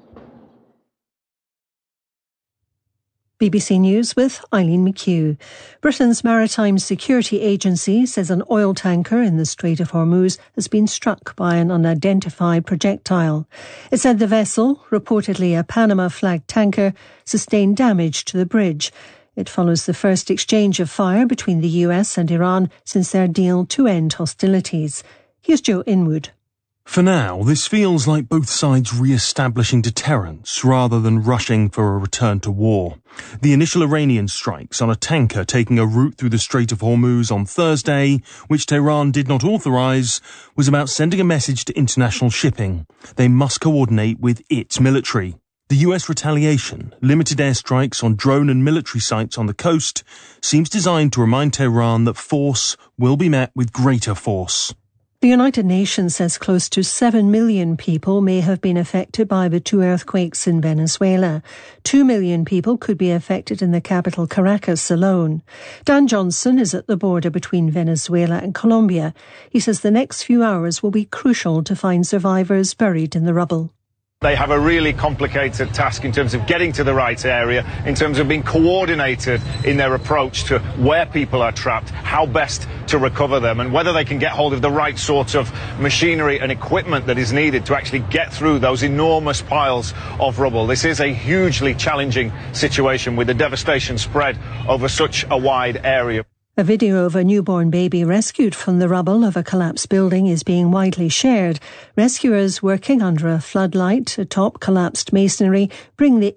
BBC News with Eileen McHugh. Britain's Maritime Security Agency says an oil tanker in the Strait of Hormuz has been struck by an unidentified projectile. It said the vessel, reportedly a Panama-flagged tanker, sustained damage to the bridge. It follows the first exchange of fire between the US and Iran since their deal to end hostilities. Here's Joe Inwood. For now, this feels like both sides re-establishing deterrence rather than rushing for a return to war. The initial Iranian strikes on a tanker taking a route through the Strait of Hormuz on Thursday, which Tehran did not authorize, was about sending a message to international shipping. They must coordinate with its military. The US retaliation, limited airstrikes on drone and military sites on the coast, seems designed to remind Tehran that force will be met with greater force. The United Nations says close to 7 million people may have been affected by the two earthquakes in Venezuela. 2 million people could be affected in the capital Caracas alone. Dan Johnson is at the border between Venezuela and Colombia. He says the next few hours will be crucial to find survivors buried in the rubble. They have a really complicated task in terms of getting to the right area, in terms of being coordinated in their approach to where people are trapped, how best to recover them, and whether they can get hold of the right sort of machinery and equipment that is needed to actually get through those enormous piles of rubble. This is a hugely challenging situation with the devastation spread over such a wide area. A video of a newborn baby rescued from the rubble of a collapsed building is being widely shared. Rescuers working under a floodlight atop collapsed masonry bring the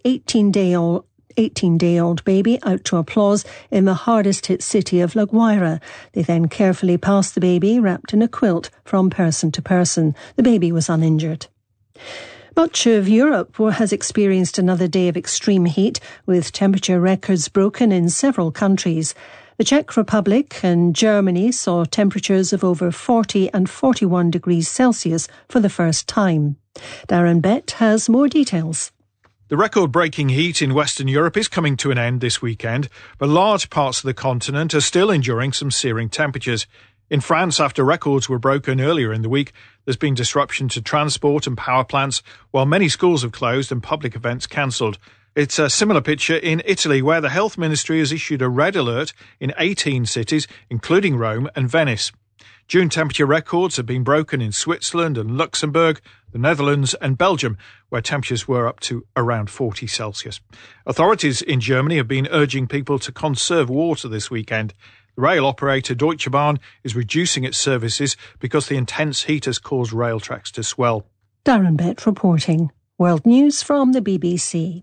18-day-old baby out to applause in the hardest-hit city of La Guaira. They then carefully pass the baby wrapped in a quilt from person to person. The baby was uninjured. Much of Europe has experienced another day of extreme heat, with temperature records broken in several countries. The Czech Republic and Germany saw temperatures of over 40 and 41 degrees Celsius for the first time. Darren Bett has more details. The record-breaking heat in Western Europe is coming to an end this weekend, but large parts of the continent are still enduring some searing temperatures. In France, after records were broken earlier in the week, there's been disruption to transport and power plants, while many schools have closed and public events cancelled. It's a similar picture in Italy, where the health ministry has issued a red alert in 18 cities, including Rome and Venice. June temperature records have been broken in Switzerland and Luxembourg, the Netherlands and Belgium, where temperatures were up to around 40 Celsius. Authorities in Germany have been urging people to conserve water this weekend. The rail operator Deutsche Bahn is reducing its services because the intense heat has caused rail tracks to swell. Darren Bett reporting. World News from the BBC.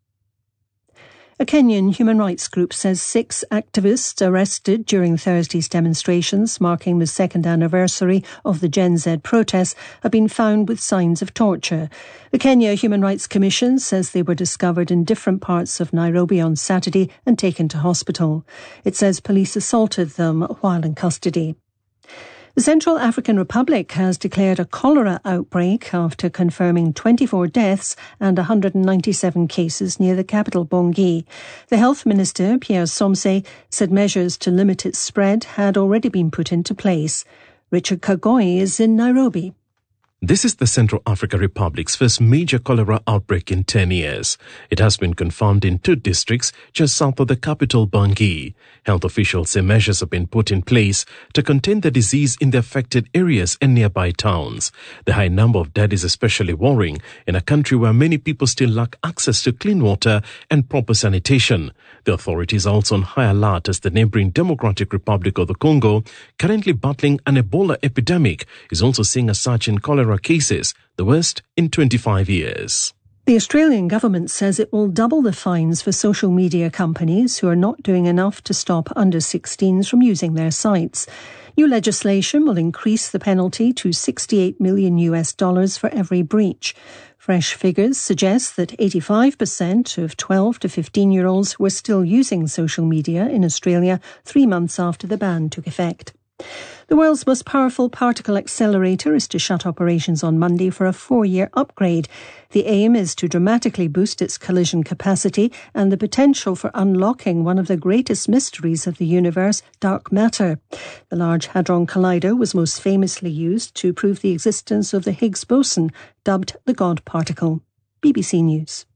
A Kenyan human rights group says 6 activists arrested during Thursday's demonstrations marking the second anniversary of the Gen Z protests have been found with signs of torture. The Kenya Human Rights Commission says they were discovered in different parts of Nairobi on Saturday and taken to hospital. It says police assaulted them while in custody. The Central African Republic has declared a cholera outbreak after confirming 24 deaths and 197 cases near the capital, Bangui. The Health Minister, Pierre Somse, said measures to limit its spread had already been put into place. Richard Kagoi is in Nairobi. This is the Central African Republic's first major cholera outbreak in 10 years. It has been confirmed in 2 districts just south of the capital, Bangui. Health officials say measures have been put in place to contain the disease in the affected areas and nearby towns. The high number of dead is especially worrying in a country where many people still lack access to clean water and proper sanitation. The authorities are also on high alert as the neighboring Democratic Republic of the Congo, currently battling an Ebola epidemic, is also seeing a surge in cholera cases, the worst in 25 years. The Australian government says it will double the fines for social media companies who are not doing enough to stop under-16s from using their sites. New legislation will increase the penalty to $68 million for every breach. Fresh figures suggest that 85% of 12 to 15-year-olds were still using social media in Australia 3 months after the ban took effect. The world's most powerful particle accelerator is to shut operations on Monday for a 4-year upgrade. The aim is to dramatically boost its collision capacity and the potential for unlocking one of the greatest mysteries of the universe, dark matter. The Large Hadron Collider was most famously used to prove the existence of the Higgs boson, dubbed the God particle. BBC News.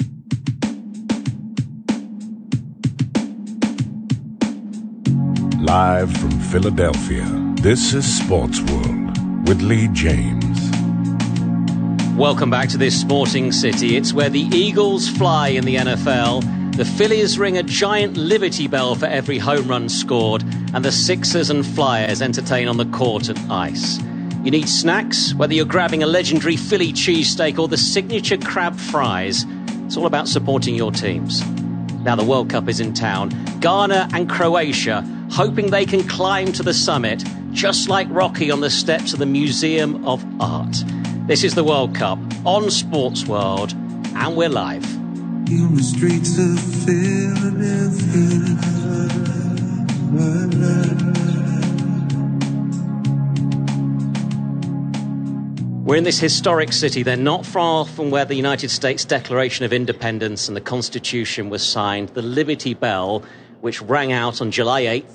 Live from Philadelphia, this is Sports World with Lee James. Welcome back to this sporting city. It's where the Eagles fly in the NFL, the Phillies ring a giant Liberty Bell for every home run scored, and the Sixers and Flyers entertain on the court and ice. You need snacks? Whether you're grabbing a legendary Philly cheesesteak or the signature crab fries, it's all about supporting your teams. Now the World Cup is in town. Ghana and Croatia hoping they can climb to the summit, just like Rocky on the steps of the Museum of Art. This is the World Cup on Sports World, and we're live. In the streets of Philadelphia. We're in this historic city. They're not far from where the United States Declaration of Independence and the Constitution was signed. The Liberty Bell, which rang out on July 8th,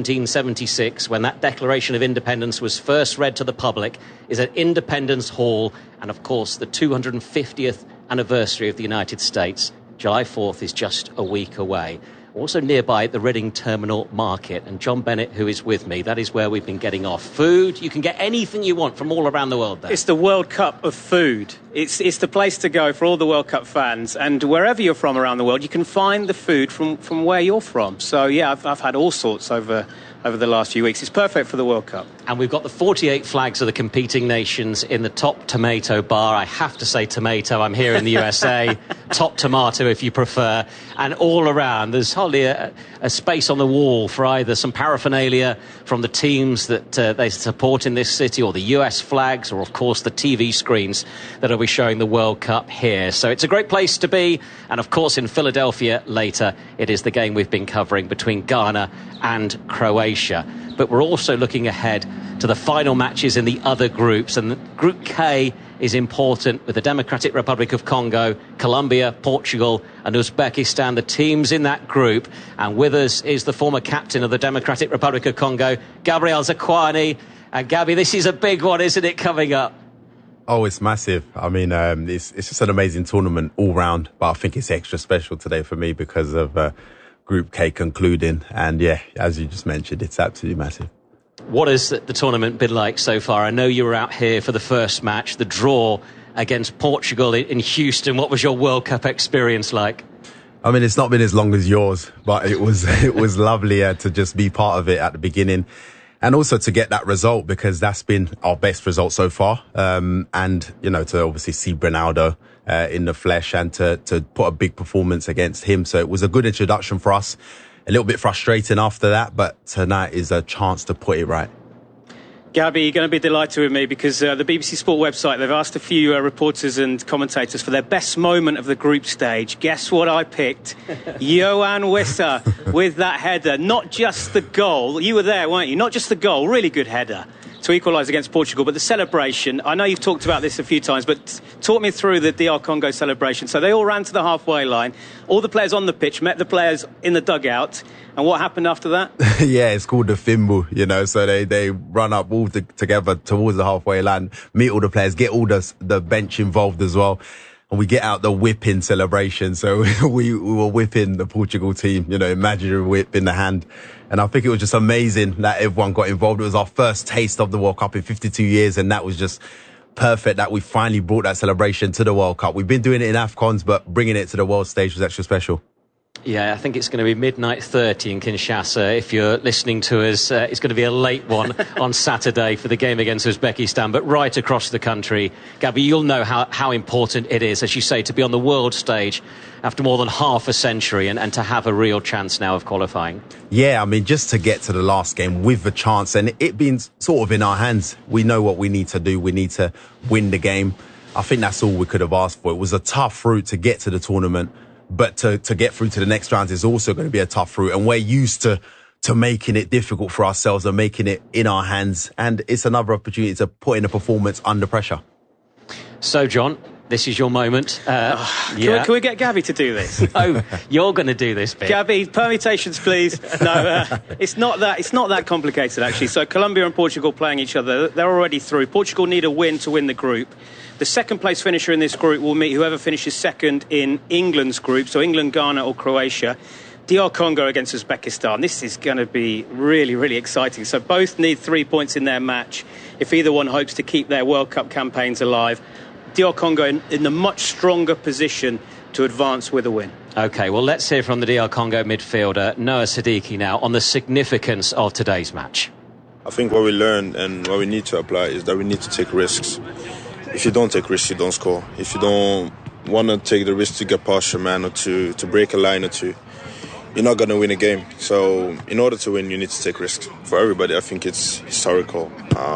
1776, when that Declaration of Independence was first read to the public, is at Independence Hall, and of course the 250th anniversary of the United States. July 4th is just a week away. Also nearby at the Reading Terminal Market, and John Bennett, who is with me, that is where we've been getting off. Food, you can get anything you want from all around the world there. It's the World Cup of food. It's the place to go for all the World Cup fans, and wherever you're from around the world, you can find the food from where you're from. So yeah, I've had all sorts over the last few weeks. It's perfect for the World Cup. And we've got the 48 flags of the competing nations in the top tomato bar. I have to say tomato. I'm here in the USA. Top tomato, if you prefer. And all around, there's hardly a space on the wall for either some paraphernalia from the teams that they support in this city, or the US flags, or of course the TV screens that will be showing the World Cup here. So it's a great place to be. And of course in Philadelphia later, it is the game we've been covering between Ghana and Croatia. But we're also looking ahead to the final matches in the other groups. And Group K is important, with the Democratic Republic of Congo, Colombia, Portugal and Uzbekistan, the teams in that group. And with us is the former captain of the Democratic Republic of Congo, Gabriel Zakuani. And Gabby, this is a big one, isn't it, coming up? Oh, it's massive. I mean, it's just an amazing tournament all round, but I think it's extra special today for me because of Group K concluding. And yeah, as you just mentioned, it's absolutely massive. What has the tournament been like so far? I know you were out here for the first match, the draw against Portugal in Houston. What was your World Cup experience like? I mean, it's not been as long as yours, but it was lovely to just be part of it at the beginning. And also to get that result, because that's been our best result so far. And, you know, to obviously see Ronaldo in the flesh and to put a big performance against him. So it was a good introduction for us. A little bit frustrating after that, but tonight is a chance to put it right. Gabby, you're going to be delighted with me because the BBC Sport website, they've asked a few reporters and commentators for their best moment of the group stage. Guess what I picked? Yoane Wissa with that header. Not just the goal. You were there, weren't you? Not just the goal. Really good header to equalise against Portugal, but the celebration. I know you've talked about this a few times, but talk me through the DR Congo celebration. So they all ran to the halfway line. All the players on the pitch met the players in the dugout. And what happened after that? Yeah, it's called the Fimbu, you know, so they run up all together towards the halfway line, meet all the players, get all the bench involved as well. And we get out the whipping celebration. So we were whipping the Portugal team, you know, imaginary whip in the hand. And I think it was just amazing that everyone got involved. It was our first taste of the World Cup in 52 years. And that was just perfect that we finally brought that celebration to the World Cup. We've been doing it in AFCONs, but bringing it to the world stage was extra special. Yeah, I think it's going to be midnight 30 in Kinshasa. If you're listening to us, it's going to be a late one on Saturday for the game against Uzbekistan. But right across the country, Gabby, you'll know how important it is, as you say, to be on the world stage after more than half a century and to have a real chance now of qualifying. Yeah, I mean, just to get to the last game with the chance and it being sort of in our hands, we know what we need to do. We need to win the game. I think that's all we could have asked for. It was a tough route to get to the tournament, but to get through to the next round is also going to be a tough route. And we're used to making it difficult for ourselves and making it in our hands. And it's another opportunity to put in a performance under pressure. So, John, this is your moment. Can we get Gabby to do this? Oh, you're going to do this bit. Gabby, permutations, please. No, it's not that complicated, actually. So Colombia and Portugal playing each other. They're already through. Portugal need a win to win the group. The second place finisher in this group will meet whoever finishes second in England's group. So England, Ghana or Croatia. DR Congo against Uzbekistan. This is going to be really, really exciting. So both need 3 points in their match if either one hopes to keep their World Cup campaigns alive. DR Congo in a much stronger position to advance with a win. OK, well, let's hear from the DR Congo midfielder, Noah Sadiki, now, on the significance of today's match. I think what we learned and what we need to apply is that we need to take risks. If you don't take risks, you don't score. If you don't want to take the risk to get past your man or to break a line or two, you're not going to win a game. So in order to win, you need to take risks. For everybody, I think it's historical.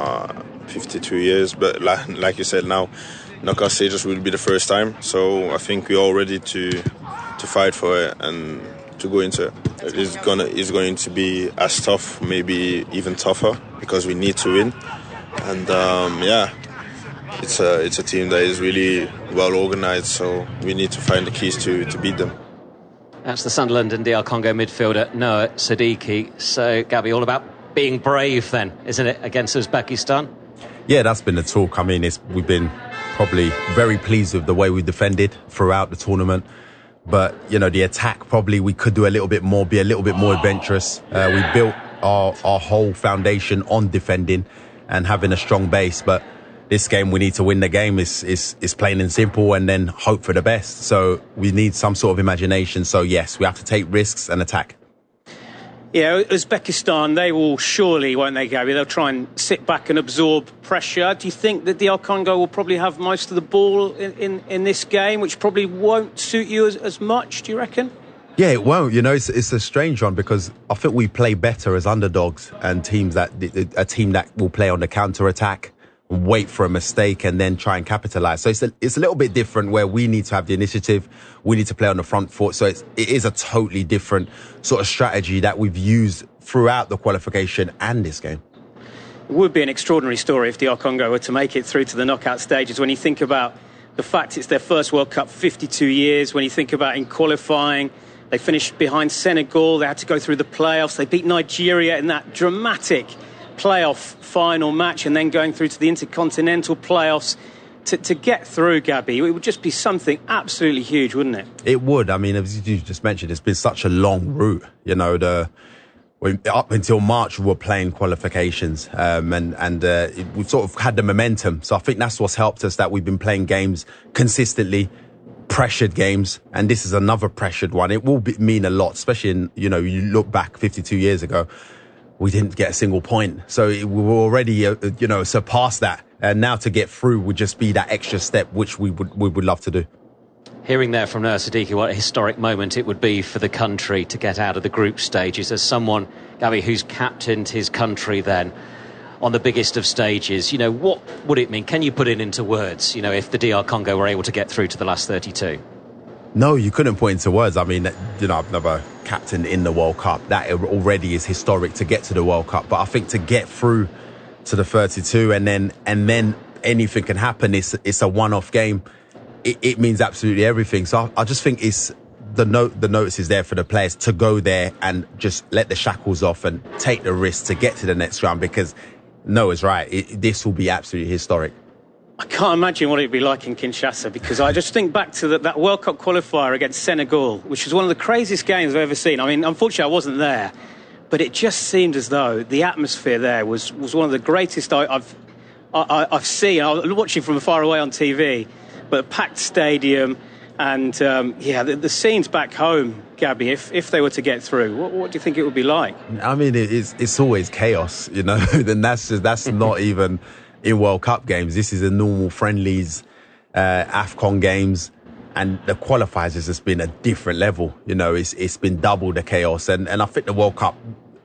52 years, but like you said, now knockout stages will be the first time. So I think we're all ready to fight for it and to go into it. It's going to be as tough, maybe even tougher, because we need to win. And it's a team that is really well organised, so we need to find the keys to beat them. That's the Sunderland and DR Congo midfielder, Noah Sadiki. So, Gabby, all about being brave then, isn't it, against Uzbekistan? Yeah, that's been the talk. I mean, we've been probably very pleased with the way we defended throughout the tournament. But, you know, the attack, probably we could do a little bit more, be a little bit more adventurous. We built our whole foundation on defending and having a strong base. But this game, we need to win the game. It's plain and simple, and then hope for the best. So we need some sort of imagination. So, yes, we have to take risks and attack. Yeah, Uzbekistan, they will surely, won't they, Gabby? They'll try and sit back and absorb pressure. Do you think that DR Congo will probably have most of the ball in this game, which probably won't suit you as much, do you reckon? Yeah, it won't. You know, it's a strange one because I think we play better as underdogs and a team that will play on the counter-attack, wait for a mistake and then try and capitalise. So it's a little bit different where we need to have the initiative. We need to play on the front foot. So it is a totally different sort of strategy that we've used throughout the qualification and this game. It would be an extraordinary story if DR Congo were to make it through to the knockout stages. When you think about the fact it's their first World Cup for 52 years, when you think about in qualifying, they finished behind Senegal, they had to go through the playoffs, they beat Nigeria in that dramatic playoff final match, and then going through to the intercontinental playoffs to get through, Gabby, it would just be something absolutely huge, wouldn't it? It would. I mean, as you just mentioned, it's been such a long route. You know, up until March we were playing qualifications, and we've sort of had the momentum. So I think that's what's helped us, that we've been playing games consistently, pressured games, and this is another pressured one. It will mean a lot, especially in, you know, you look back 52 years ago. We didn't get a single point. So we were already, surpassed that. And now to get through would just be that extra step, which we would love to do. Hearing there from Noah Sadiki, what a historic moment it would be for the country to get out of the group stages. As someone, Gabby, who's captained his country then on the biggest of stages, you know, what would it mean? Can you put it into words, you know, if the DR Congo were able to get through to the last 32? No, you couldn't put into words. I mean, you know, I've never captained in the World Cup. That already is historic to get to the World Cup. But I think to get through to the 32 and then anything can happen. It's a one-off game. It means absolutely everything. So I just think it's the notice is there for the players to go there and just let the shackles off and take the risk to get to the next round, because Noah's right. This will be absolutely historic. I can't imagine what it'd be like in Kinshasa, because I just think back to that World Cup qualifier against Senegal, which was one of the craziest games I've ever seen. I mean, unfortunately, I wasn't there, but it just seemed as though the atmosphere there was one of the greatest I've seen. I was watching from far away on TV, but a packed stadium, and the scenes back home, Gabby, if they were to get through, what do you think it would be like? I mean, it's always chaos, you know. Then that's not even in World Cup games. This is a normal friendlies, AFCON games, and the qualifiers has just been a different level. You know, it's been double the chaos, and I think the World Cup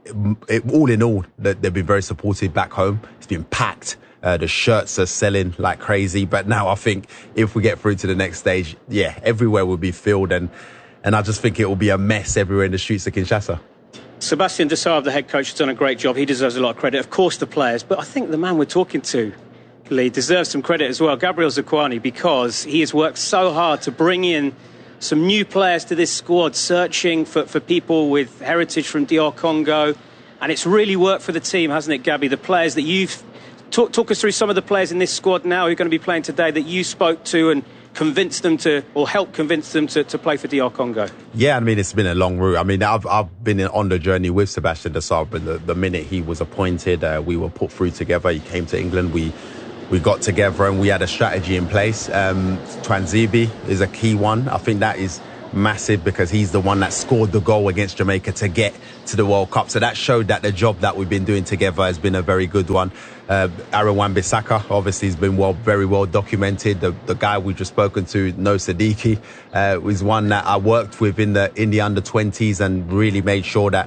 all in all, they've been very supportive back home. It's been packed. The shirts are selling like crazy. But now I think if we get through to the next stage, everywhere will be filled. And I just think it will be a mess everywhere in the streets of Kinshasa. Sebastian de Saar, the head coach, has done a great job. He deserves a lot of credit. Of course, the players. But I think the man we're talking to, Lee, deserves some credit as well, Gabriel Zakuani, because he has worked so hard to bring in some new players to this squad, searching for people with heritage from DR Congo. And it's really worked for the team, hasn't it, Gabby? The players that you've... Talk us through some of the players in this squad now who are going to be playing today that you spoke to and convinced them to, or helped convince them to play for DR Congo. Yeah, I mean, it's been a long route. I mean, I've been on the journey with Sebastian de Saar, but the minute he was appointed, we were put through together. He came to England. We got together and we had a strategy in place. Twanzebe is a key one. I think that is massive because he's the one that scored the goal against Jamaica to get to the World Cup. So that showed that the job that we've been doing together has been a very good one. Aaron Wan-Bissaka obviously has been very well documented. The guy we've just spoken to, No Siddiqui, was one that I worked with in the under-20s and really made sure that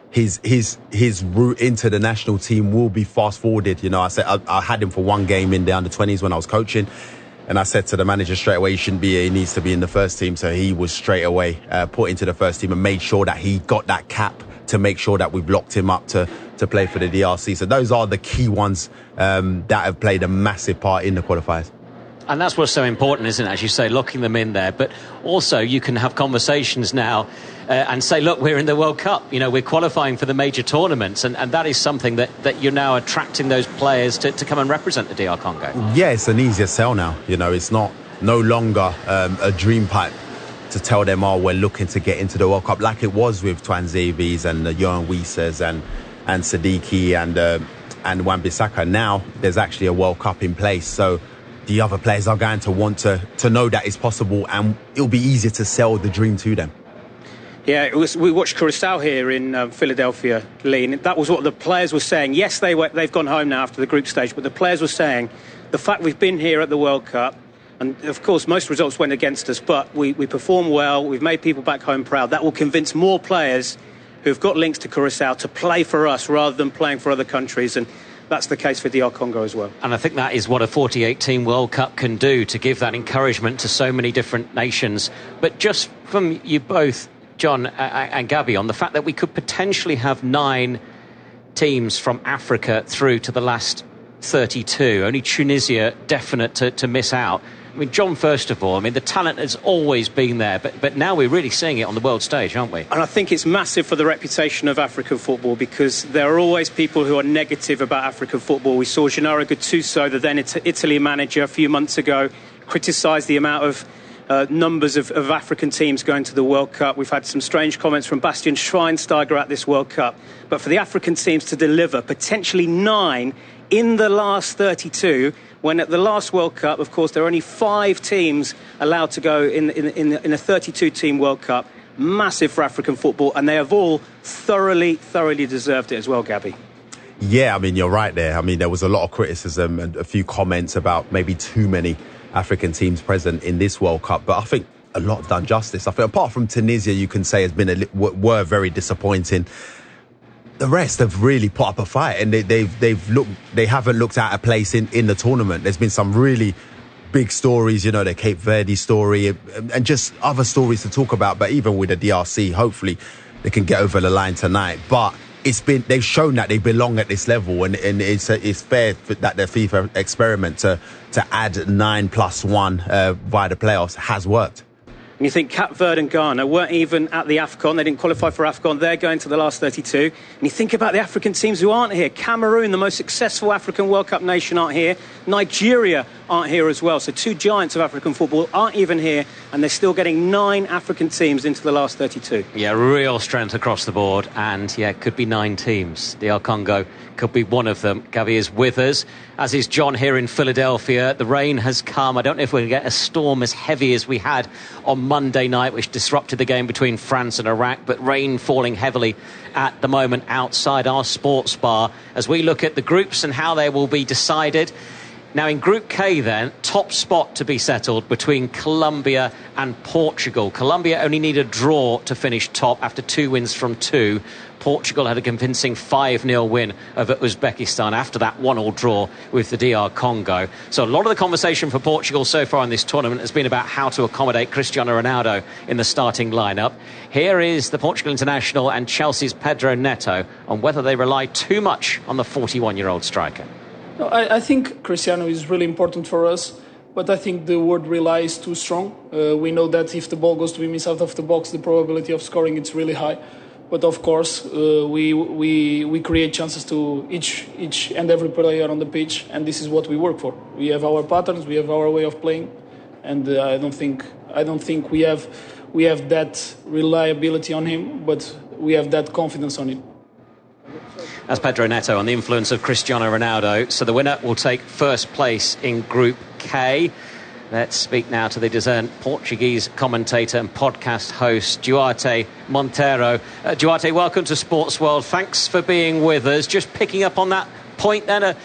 his route into the national team will be fast forwarded. You know, I said I had him for one game in the under-20s when I was coaching. And I said to the manager straight away, he shouldn't be here, he needs to be in the first team. So he was straight away put into the first team and made sure that he got that cap to make sure that we've locked him up to play for the DRC. So those are the key ones that have played a massive part in the qualifiers. And that's what's so important, isn't it? As you say, locking them in there. But also you can have conversations now and say, look, we're in the World Cup. You know, we're qualifying for the major tournaments. And that is something that you're now attracting those players to come and represent the DR Congo. Yeah, it's an easier sell now. You know, it's no longer a dream pipe to tell them, we're looking to get into the World Cup, like it was with Twanzebe's and Johan Wiesers and Siddiqui and Wan-Bissaka. Now there's actually a World Cup in place. So the other players are going to want to know that it's possible, and it'll be easier to sell the dream to them. Yeah, we watched Curaçao here in Philadelphia, Lee, and that was what the players were saying. Yes, they've gone home now after the group stage, but the players were saying the fact we've been here at the World Cup, and of course most results went against us, but we performed well, we've made people back home proud. That will convince more players who've got links to Curaçao to play for us rather than playing for other countries, and that's the case for DR Congo as well. And I think that is what a 48-team World Cup can do, to give that encouragement to so many different nations. But just from you both, John and Gabby, on the fact that we could potentially have 9 teams from Africa through to the last 32, only Tunisia definite to miss out. I mean, John, first of all, I mean, the talent has always been there, but now we're really seeing it on the world stage, aren't we? And I think it's massive for the reputation of African football, because there are always people who are negative about African football. We saw Gennaro Gattuso, the then Italy manager, a few months ago, criticise the amount of numbers of African teams going to the World Cup. We've had some strange comments from Bastian Schweinsteiger at this World Cup. But for the African teams to deliver potentially 9 in the last 32, when at the last World Cup, of course, there are only 5 teams allowed to go in a 32-team World Cup. Massive for African football, and they have all thoroughly deserved it as well, Gabby. Yeah, I mean, you're right there. I mean, there was a lot of criticism and a few comments about maybe too many African teams present in this World Cup, but I think a lot done justice. I think apart from Tunisia, you can say has been were very disappointing. The rest have really put up a fight, and they haven't looked at a place in the tournament. There's been some really big stories, you know, the Cape Verde story and just other stories to talk about. But even with the DRC, hopefully they can get over the line tonight. But they've shown that they belong at this level, and it's fair that the FIFA experiment to add 9+1 via the playoffs has worked. And you think Cape Verde and Ghana weren't even at the AFCON. They didn't qualify for AFCON. They're going to the last 32. And you think about the African teams who aren't here. Cameroon, the most successful African World Cup nation, aren't here. Nigeria aren't here as well. So 2 giants of African football aren't even here. And they're still getting 9 African teams into the last 32. Yeah, real strength across the board. And, yeah, it could be 9 teams. DR Congo could be one of them. Gavi is with us, as is John here in Philadelphia. The rain has come. I don't know if we're going to get a storm as heavy as we had on Monday night, which disrupted the game between France and Iraq, but rain falling heavily at the moment outside our sports bar. As we look at the groups and how they will be decided, Now, in Group K then, top spot to be settled between Colombia and Portugal. Colombia only need a draw to finish top after 2 wins from 2. Portugal had a convincing 5-0 win over Uzbekistan after that 1-1 draw with the DR Congo. So a lot of the conversation for Portugal so far in this tournament has been about how to accommodate Cristiano Ronaldo in the starting lineup. Here is the Portugal international and Chelsea's Pedro Neto on whether they rely too much on the 41-year-old striker. No, I think Cristiano is really important for us, but I think the word rely is too strong. We know that if the ball goes to him inside of the box, the probability of scoring is really high. But of course, we create chances to each and every player on the pitch, and this is what we work for. We have our patterns, we have our way of playing, and I don't think we have that reliability on him, but we have that confidence on him. That's Pedro Neto on the influence of Cristiano Ronaldo. So the winner will take first place in Group K. Let's speak now to the discerned Portuguese commentator and podcast host, Duarte Monteiro. Duarte, welcome to Sports World. Thanks for being with us. Just picking up on that point then,